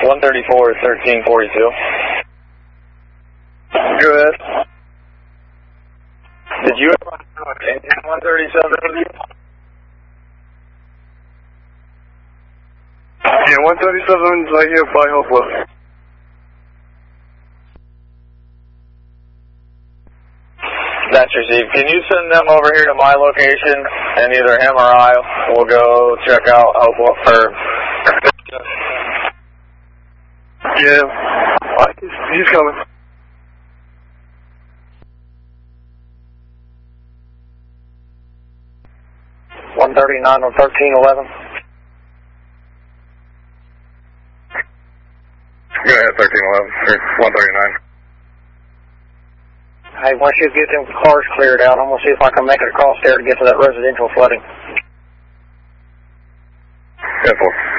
134 1342. Good. Did you ever 137? Yeah, 137's right here by Hopewell. That's received. Can you send them over here to my location, and either him or I will go check out Hopewell, or... Yeah, he's coming. $139 on 1311. Go ahead, 1311, or 139. Hey, once you get them cars cleared out, I'm going to see if I can make it across there to get to that residential flooding. 10-4.